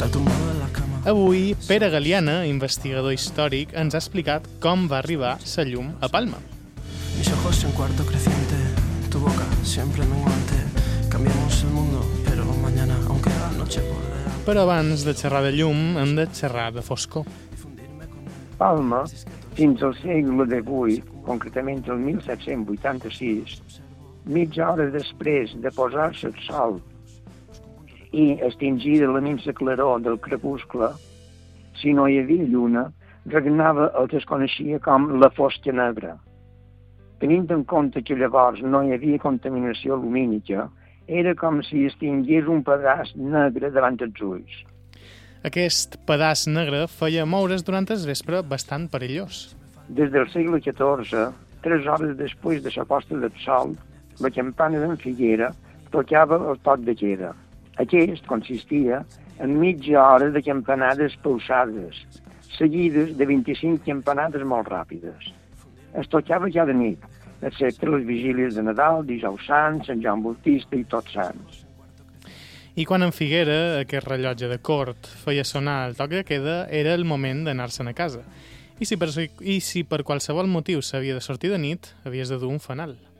Está tumbado en la cama. Avui, Pere Galiana, investigador històric, ens ha explicat com va arribar la llum a Palma. Mis ojos en cuarto creciente, tu boca siempre menguante. Cambiamos el mundo, pero mañana, aunque la noche por delante. Però abans de xerrar de llum, hem de xerrar de foscor. Palma, fins al segle XVIII, concretament el 1786, mitja hora després de posar-se el sol i extingir la minsa claror del crepuscle, si no hi havia lluna, regnava el que es coneixia com la fosca negra. Tenint en compte que llavors no hi havia contaminació lumínica, era com si es tingués un pedaç negre davant els ulls. Aquest pedaç negre feia moure's durant el vespre bastant perillós. Des del segle XIV, 3 hores després de la posta del sol, la campana d'en Figuera tocava el toc de queda. Aquest consistia en mitja hora de campanades pausades, seguides de 25 campanades molt ràpides. Es tocava cada nit, excepte les vigílies de Nadal, Dijous Sant, Sant Joan Bautista i Tots Sants. I quan en Figuera, aquest rellotge de cort, feia sonar el toc de queda, era el moment d'anar-se'n a casa. I si per qualsevol motiu s'havia de sortir de nit, havies de dur un fanal.